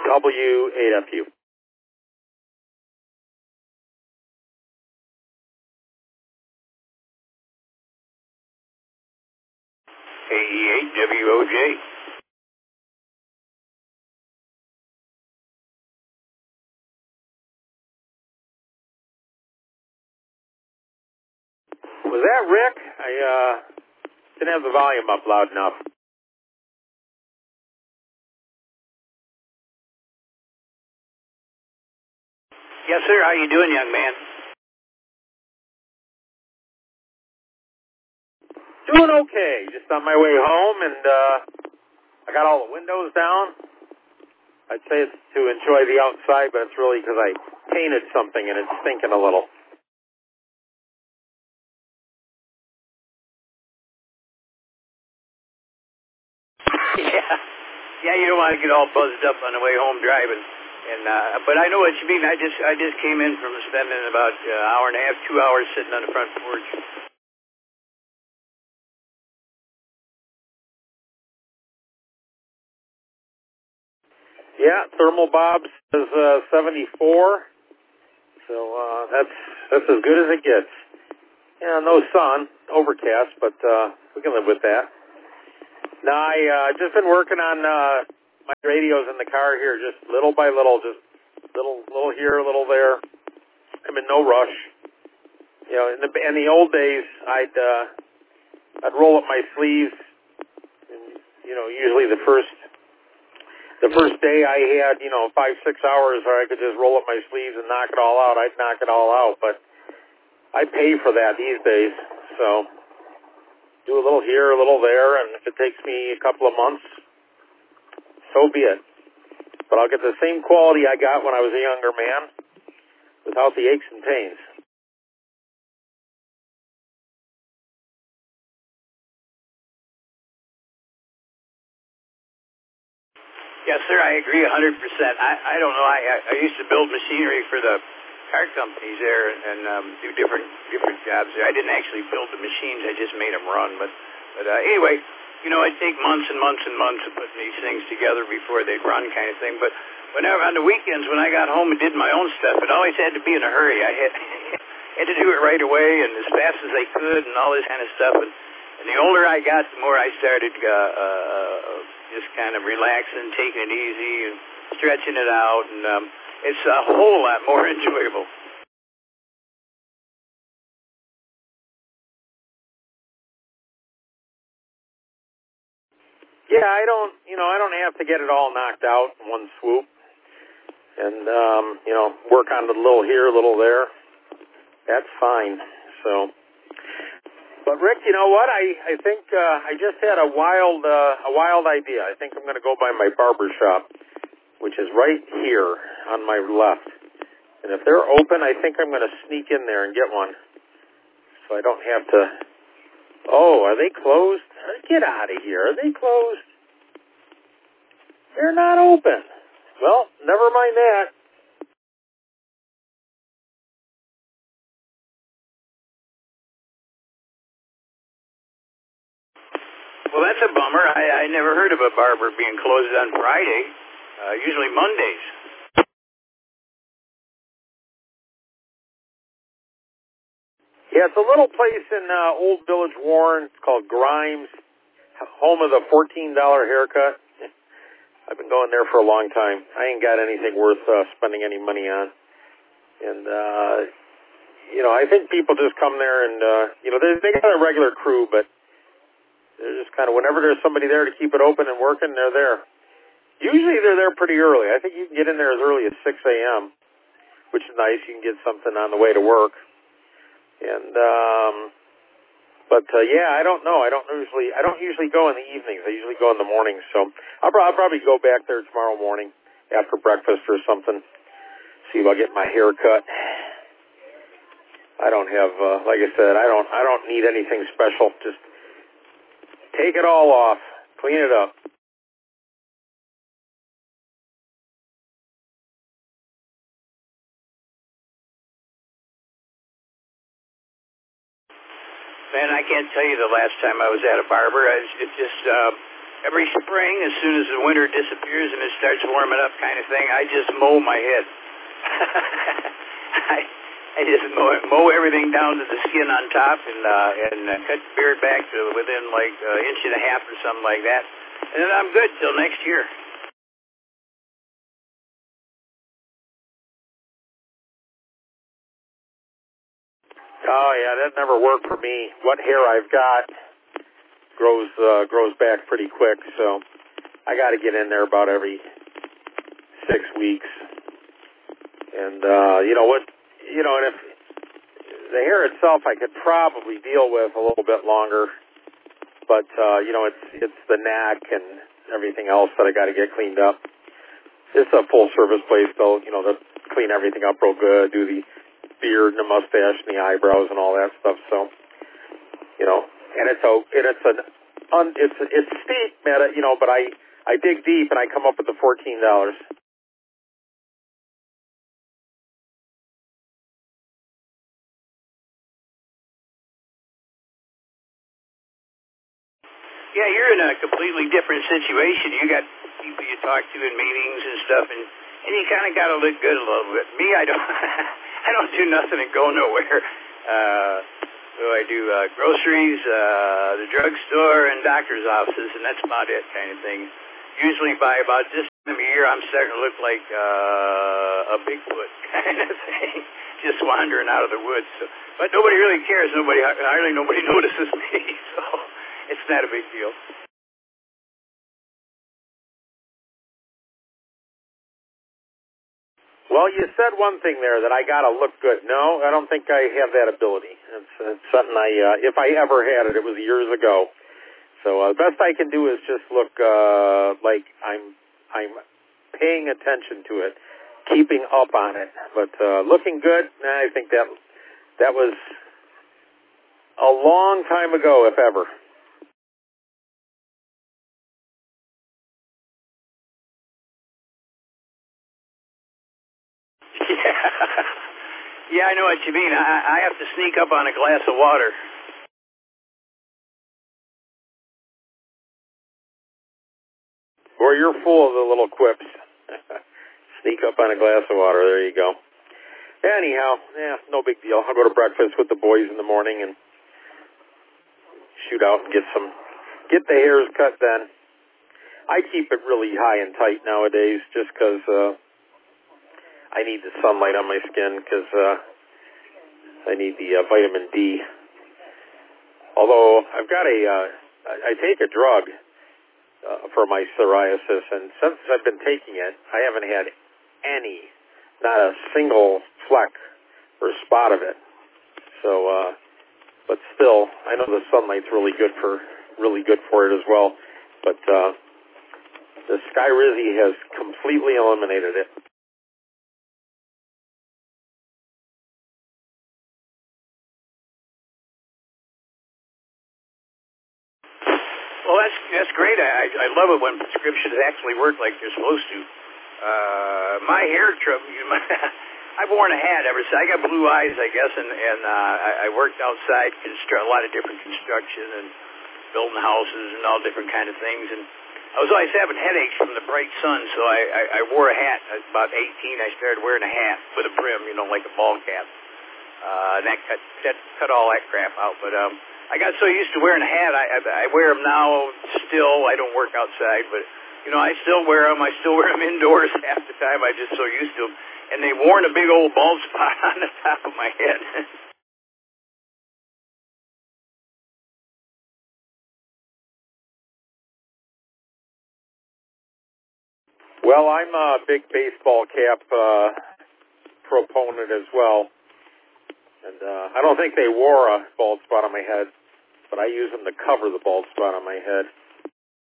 W8FU. AE8WOJ. Was that Rick? I didn't have the volume up loud enough. Yes, sir. How you doing, young man? Doing okay. Just on my way home, and I got all the windows down. I'd say it's to enjoy the outside, but it's really because I painted something and it's stinking a little. Yeah, you don't want to get all buzzed up on the way home driving. And but I know what you mean. I just came in from spending about an hour and a half, 2 hours sitting on the front porch. Yeah, thermal Bob says 74, so that's as good as it gets. Yeah, no sun, overcast, but we can live with that. Now, I just been working on my radios in the car here, just little by little, just little here, little there. I'm in no rush. You know, in the old days, I'd roll up my sleeves, and, you know, usually the first day I had, 5-6 hours where I could just roll up my sleeves and knock it all out. I'd knock it all out, but I pay for that these days, so do a little here, a little there, and if it takes me a couple of months, so be it. But I'll get the same quality I got when I was a younger man without the aches and pains. Yes, sir. I agree 100%. I don't know. I used to build machinery for the car companies there and do different jobs there. I didn't actually build the machines. I just made them run. But anyway, it'd take months and months and months of putting these things together before they'd run, kind of thing. But whenever on the weekends when I got home and did my own stuff, it always had to be in a hurry. I had to do it right away and as fast as I could and all this kind of stuff. And the older I got, the more I started just kind of relaxing, taking it easy, and stretching it out, and it's a whole lot more enjoyable. Yeah, I don't have to get it all knocked out in one swoop, and work on a little here, a little there. That's fine. So, but Rick, you know what? I think I just had a wild idea. I think I'm going to go by my barber shop, which is right here on my left. And if they're open, I think I'm going to sneak in there and get one, so I don't have to. Oh, are they closed? Get out of here. Are they closed? They're not open. Well, never mind that. Well, that's a bummer. I never heard of a barber being closed on Friday. Usually Mondays. Yeah, it's a little place in Old Village Warren. It's called Grimes, home of the $14 haircut. I've been going there for a long time. I ain't got anything worth spending any money on. And, I think people just come there and, they got a regular crew, but they're just kind of, whenever there's somebody there to keep it open and working, they're there. Usually they're there pretty early. I think you can get in there as early as 6 a.m., which is nice. You can get something on the way to work. And, I don't know. I don't usually go in the evenings. I usually go in the mornings. So I'll probably go back there tomorrow morning after breakfast or something. See if I'll get my hair cut. I don't have, like I said, I don't need anything special. Just take it all off, clean it up. Man, I can't tell you the last time I was at a barber. It's just every spring, as soon as the winter disappears and it starts warming up kind of thing, I just mow my head. I just mow everything down to the skin on top and cut the beard back to within like an inch and a half or something like that. And then I'm good till next year. Oh yeah, that never worked for me. What hair I've got grows back pretty quick, so I got to get in there about every 6 weeks. And and if the hair itself I could probably deal with a little bit longer, but it's the neck and everything else that I got to get cleaned up. It's a full service place, though. They'll clean everything up real good, do the beard and the mustache and the eyebrows and all that stuff. So, and it's steep, but I dig deep and I come up with the $14. Yeah, you're in a completely different situation. You got people you talk to in meetings and stuff, and you kind of got to look good a little bit. Me, I don't, I don't do nothing and go nowhere. So I do groceries, the drugstore, and doctor's offices, and that's about it, kind of thing. Usually by about this time of year, I'm starting to look like a Bigfoot kind of thing, just wandering out of the woods. So, but nobody really cares. Hardly nobody notices me, so it's not a big deal. Well, you said one thing there that I got to look good. No, I don't think I have that ability. It's something if I ever had it, it was years ago. So the best I can do is just look like I'm paying attention to it, keeping up on it. But looking good, I think that was a long time ago, if ever. Yeah, I know what you mean. I have to sneak up on a glass of water. Or you're full of the little quips. Sneak up on a glass of water. There you go. Anyhow, no big deal. I'll go to breakfast with the boys in the morning and shoot out and get the hairs cut then. I keep it really high and tight nowadays just because I need the sunlight on my skin because I need the vitamin D. Although I've got I take a drug for my psoriasis, and since I've been taking it, I haven't had not a single fleck or spot of it. So, but still, I know the sunlight's really good for it as well. But the Skyrizi has completely eliminated it. Well, that's great. I love it when prescriptions actually work like they're supposed to. My hair trouble. I've worn a hat ever since. I got blue eyes, I guess, and I worked outside, a lot of different construction and building houses and all different kind of things. And I was always having headaches from the bright sun, so I wore a hat. At about 18, I started wearing a hat with a brim, like a ball cap. And that cut all that crap out. But I got so used to wearing a hat, I wear them now still. I don't work outside, but I still wear them. I still wear them indoors half the time. I'm just so used to them. And they've worn a big old bald spot on the top of my head. Well, I'm a big baseball cap proponent as well. And I don't think they wore a bald spot on my head, but I use them to cover the bald spot on my head.